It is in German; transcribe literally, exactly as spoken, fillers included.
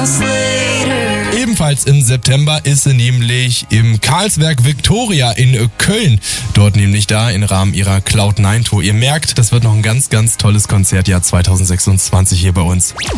Ebenfalls im September ist sie nämlich im Karlswerk Victoria in Köln. Dort nämlich da im Rahmen ihrer Cloud neun Tour. Ihr merkt, das wird noch ein ganz, ganz tolles Konzertjahr zwanzig sechsundzwanzig hier bei uns.